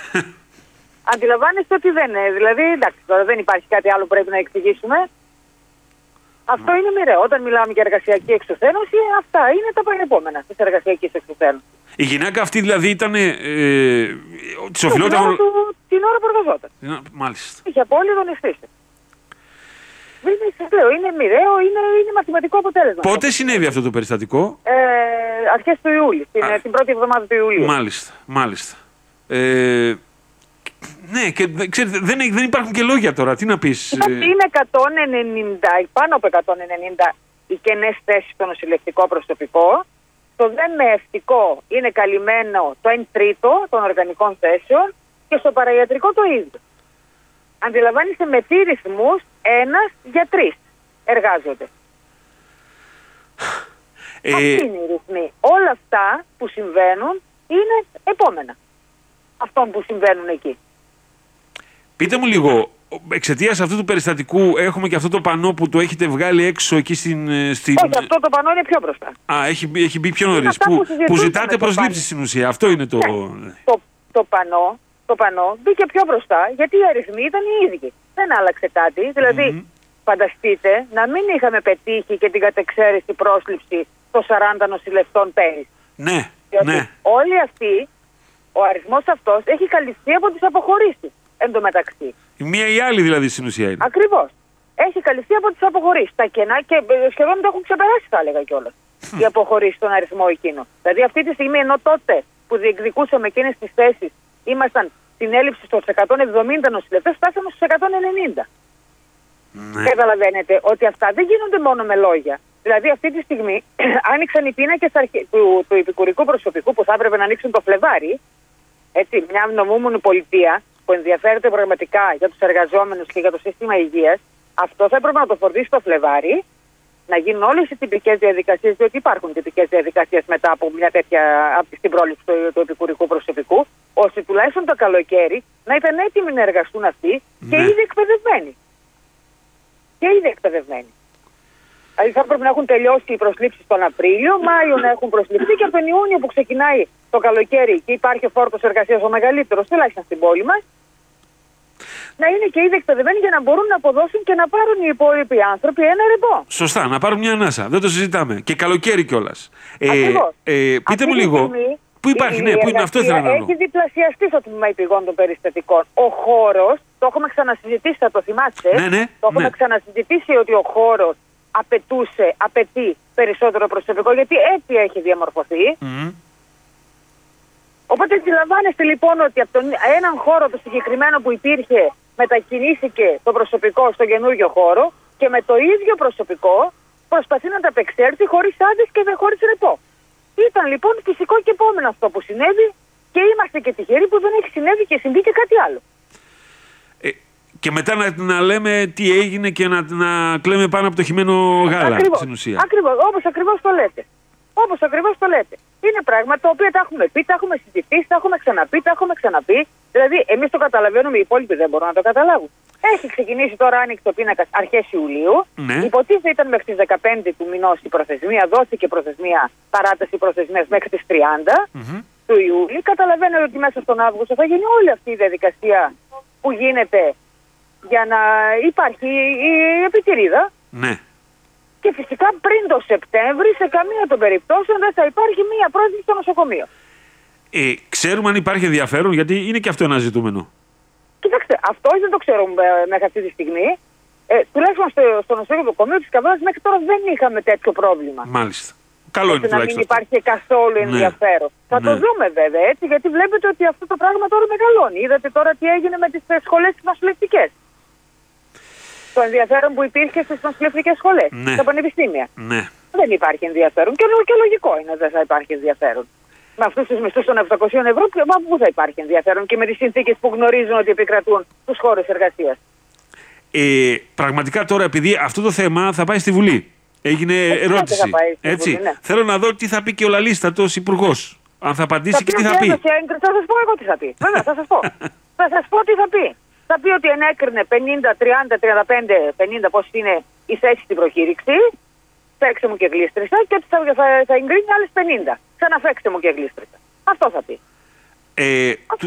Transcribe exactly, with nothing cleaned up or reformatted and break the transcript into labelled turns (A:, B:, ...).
A: Αντιλαμβάνεστε ότι δεν είναι. Δηλαδή, εντάξει, τώρα δεν υπάρχει κάτι άλλο που πρέπει να εξηγήσουμε. Αυτό είναι μοιραίο. Όταν μιλάμε για εργασιακή εξουθένωση, αυτά είναι τα προηγούμενα τη εργασιακή εξουθένωση.
B: Η γυναίκα αυτή δηλαδή ήταν. Ε, τη οφειλόταν.
A: Την, την ώρα που εργαζόταν.
B: Μάλιστα.
A: Είχε απόλυτο νηστήσει. Δεν λέω, είναι μοιραίο, είναι, είναι μαθηματικό αποτέλεσμα.
B: Πότε συνέβη αυτό το περιστατικό?
A: Ε, αρχές του Ιούλη, την, την πρώτη εβδομάδα του Ιουλίου.
B: Μάλιστα, μάλιστα. Ε, ναι, και ξέρετε, δεν, δεν υπάρχουν και λόγια τώρα. Τι να πεις.
A: Είναι εκατόν ενενήντα, πάνω από εκατόν ενενήντα οι κενές θέσεις στο νοσηλευτικό προσωπικό. Το δε μεευτικό είναι καλυμμένο το εν τρίτο των οργανικών θέσεων και στο παραϊατρικό το ίδιο. Αντιλαμβάνεστε, με τι ρυθμούς ένας για τρεις εργάζονται. Ε... Αυτή είναι η ρυθμή. Όλα αυτά που συμβαίνουν είναι επόμενα αυτών που συμβαίνουν εκεί.
B: Πείτε μου λίγο, εξαιτίας αυτού του περιστατικού έχουμε και αυτό το πανό που το έχετε βγάλει έξω εκεί στην... στην...
A: Όχι, αυτό το πανό είναι πιο μπροστά.
B: Α, έχει, έχει μπει πιο νωρίς. Που, που, που ζητάτε προσλήψεις στην ουσία. Αυτό είναι το...
A: Ναι. Το, το πανό, το πανό μπήκε πιο μπροστά γιατί οι αριθμοί ήταν οι ίδιοι. Δεν άλλαξε κάτι. Δηλαδή, mm-hmm. φανταστείτε να μην είχαμε πετύχει και την κατεξαίρεστη πρόσληψη των σαράντα νοσηλευτών πέρυσι.
B: Ναι,
A: διότι
B: ναι.
A: όλοι αυτοί, ο αριθμός αυτός έχει καλυφθεί από τις αποχωρήσεις εν τω μεταξύ.
B: Η μία ή η άλλη δηλαδή στην ουσία είναι.
A: Ακριβώς. Έχει καλυφθεί από τις αποχωρήσεις. Τα κενά και σχεδόν το έχουν ξεπεράσει, θα έλεγα κιόλας. Οι αποχωρήσεις στον αριθμό εκείνο. Δηλαδή αυτή τη στιγμή, ενώ τότε που διεκδικούσαμε εκείνες τις θέσεις ήμασταν στην έλλειψη στους εκατόν εβδομήντα νοσηλευτές, φτάσαμε στους εκατόν ενενήντα. Ναι. Καταλαβαίνετε ότι αυτά δεν γίνονται μόνο με λόγια. Δηλαδή αυτή τη στιγμή άνοιξαν οι πίνακες του, του επικουρικού προσωπικού που θα έπρεπε να ανοίξουν το Φλεβάρι. Έτσι, μια νομούμενη πολιτεία που ενδιαφέρεται πραγματικά για τους εργαζόμενους και για το σύστημα υγείας, αυτό θα έπρεπε να το φορτίσει το Φλεβάρι, να γίνουν όλες οι τυπικές διαδικασίες, διότι υπάρχουν τυπικές διαδικασίες μετά από μια τέτοια, από την πρόληψη του, του επικουρικού προσωπικού, ώστε τουλάχιστον το καλοκαίρι να ήταν έτοιμοι να εργαστούν αυτοί και ναι. ήδη εκπαιδευμένοι. Και ήδη εκπαιδευμένοι. Δηλαδή θα πρέπει να έχουν τελειώσει οι προσλήψεις τον Απρίλιο, Μάιο να έχουν προσληφθεί και από τον Ιούνιο που ξεκινάει το καλοκαίρι και υπάρχει ο φόρτος εργασίας ο μεγαλύτερος, τουλάχιστον στην πόλη μας, να είναι και ήδη εκπαιδευμένοι για να μπορούν να αποδώσουν και να πάρουν οι υπόλοιποι άνθρωποι ένα ρεπό.
B: Σωστά, να πάρουν μια ανάσα. Δεν το συζητάμε. Και καλοκαίρι κιόλας. Ε,
A: Ακριβώς.
B: ε, πείτε Αυτή μου λίγο. Στιγμή, πού υπάρχει, ναι, πού είναι αυτό ήθελα να δω.
A: Έχει διπλασιαστεί στο τμήμα υπηγών των περιστατικών. Ο χώρος, το έχουμε ξανασυζητήσει, θα το θυμάστε.
B: Ναι, ναι,
A: το έχουμε
B: ναι.
A: ξανασυζητήσει ότι ο χώρος απαιτούσε, απαιτεί περισσότερο προσωπικό, γιατί έτσι έχει διαμορφωθεί. Mm. Οπότε αντιλαμβάνεστε λοιπόν ότι από τον έναν χώρο το συγκεκριμένο που υπήρχε μετακινήθηκε το προσωπικό στο καινούριο χώρο και με το ίδιο προσωπικό προσπαθεί να ταπεξέλθει χωρίς άδειες και χωρίς ρεπό. Ήταν λοιπόν φυσικό και επόμενο αυτό που συνέβη και είμαστε και τυχεροί που δεν έχει συνέβη και συμβεί και κάτι άλλο.
B: Ε, και μετά να, να λέμε τι έγινε και να, να κλαίμε πάνω από το χυμένο γάλα.
A: Ακριβώς,
B: στην ουσία.
A: Ακριβώς, όπως ακριβώς το λέτε. Όπως ακριβώς το λέτε. Είναι πράγματα τα οποία τα έχουμε πει, τα έχουμε συζητήσει, τα έχουμε ξαναπεί, τα έχουμε ξαναπεί. Δηλαδή, εμείς το καταλαβαίνουμε, οι υπόλοιποι δεν μπορούν να το καταλάβουν. Έχει ξεκινήσει τώρα, άνοιξε το πίνακα αρχές Ιουλίου.
B: Ναι.
A: Υποτίθεται ήταν μέχρι τις δεκαπέντε του μηνός η προθεσμία, δόθηκε προθεσμία, παράταση προθεσμίας μέχρι τις τριάντα mm-hmm. του Ιούλη. Καταλαβαίνετε ότι μέσα στον Αύγουστο θα γίνει όλη αυτή η διαδικασία που γίνεται για να υπάρχει η επιτηρίδα.
B: Ναι.
A: Και φυσικά πριν το Σεπτέμβρη, σε καμία των περιπτώσεων δεν θα υπάρχει μία πρόσληψη στο νοσοκομείο.
B: Ε, ξέρουμε αν υπάρχει ενδιαφέρον, γιατί είναι και αυτό ένα ζητούμενο.
A: Κοιτάξτε, αυτό δεν το ξέρουμε μέχρι αυτή τη στιγμή. Ε, τουλάχιστον στο, στο νοσοκομείο της Καβάλας μέχρι τώρα δεν είχαμε τέτοιο πρόβλημα.
B: Μάλιστα. Καλό είναι τουλάχιστον.
A: Να μην υπάρχει καθόλου ενδιαφέρον. Ναι. Θα
B: ναι.
A: το δούμε βέβαια έτσι, γιατί βλέπετε ότι αυτό το πράγμα τώρα μεγαλώνει. Είδατε τώρα τι έγινε με τις σχολές τις νοσηλευτικές. Το ενδιαφέρον που υπήρχε στις νοσηλευτικές σχολές,
B: ναι.
A: στα πανεπιστήμια.
B: Ναι.
A: Δεν υπάρχει ενδιαφέρον και, και λογικό είναι ότι δεν θα υπάρχει ενδιαφέρον. Με αυτούς τους μισθούς των επτακοσίων ευρώ, πού θα υπάρχει ενδιαφέρον και με τις συνθήκες που γνωρίζουν ότι επικρατούν στους χώρους εργασίας.
B: Ε, πραγματικά τώρα, επειδή αυτό το θέμα θα πάει στη Βουλή. Έγινε έτσι ερώτηση. Θα πάει στη
A: έτσι.
B: Βουλή,
A: ναι.
B: Θέλω να δω τι θα πει και ο λαλίστατος υπουργός. Αν θα απαντήσει
A: θα
B: και τι θα πει.
A: Θα σας πω εγώ τι θα πει. Βέβαια, θα σας πω. θα σας πω τι θα πει. Θα πει ότι ενέκρινε πενήντα, τριάντα, τριάντα πέντε, πενήντα πώς είναι η θέση στην προκήρυξη. Φέξε μου και γλίστρισα και ότι θα, θα, θα εγκρίνει άλλες πενήντα. Ξαναφέξτε μου και γλίστρισα. Αυτό θα πει.
B: Ε,